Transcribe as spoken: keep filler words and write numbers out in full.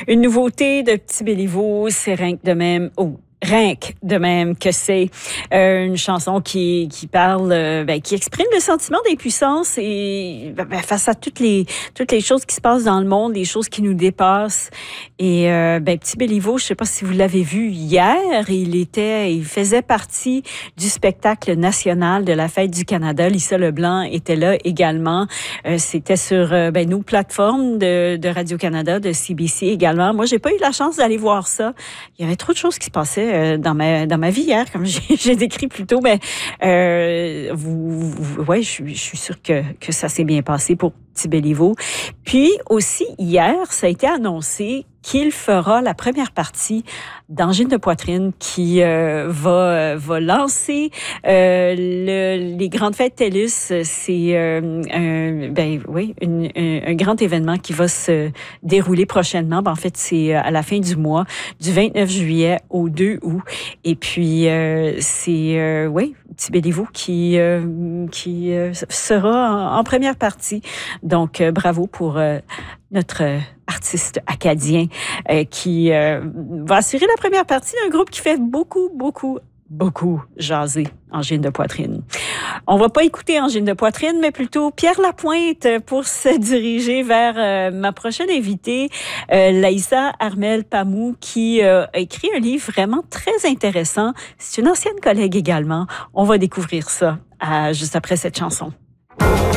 Une nouveauté de Petit Béliveau, c'est rien que de même. Oh. Rien que de même que c'est euh, une chanson qui qui parle, euh, ben, qui exprime le sentiment d'impuissance et ben, face à toutes les toutes les choses qui se passent dans le monde, les choses qui nous dépassent. Et euh, ben Petit Béliveau, je sais pas si vous l'avez vu hier, il était, il faisait partie du spectacle national de la Fête du Canada. Lisa Leblanc était là également. Euh, c'était sur euh, ben, nos plateformes de, de Radio-Canada, de C B C également. Moi, j'ai pas eu la chance d'aller voir ça. Il y avait trop de choses qui se passaient dans ma dans ma vie hier, comme j'ai, j'ai décrit plus tôt, mais euh, vous, vous ouais, je suis je suis sûre que que ça s'est bien passé pour Petit Béliveau. Puis aussi hier, ça a été annoncé qu'il fera la première partie d'Angine de poitrine qui euh, va va lancer euh, le, les grandes fêtes TELUS. C'est euh, un, ben oui, une, un, un grand événement qui va se dérouler prochainement. Ben, en fait, c'est à la fin du mois, du vingt-neuf juillet au deux août. Et puis euh, c'est euh, oui, Petit Béliveau qui euh, qui euh, sera en, en première partie. Donc euh, bravo pour euh, notre euh, artiste acadien euh, qui euh, va assurer la première partie d'un groupe qui fait beaucoup, beaucoup, beaucoup jaser Angine de poitrine. On va pas écouter Angine de poitrine, mais plutôt Pierre Lapointe pour se diriger vers euh, ma prochaine invitée, euh, Laïssa Armel-Pamou, qui euh, a écrit un livre vraiment très intéressant. C'est une ancienne collègue également. On va découvrir ça euh, juste après cette chanson.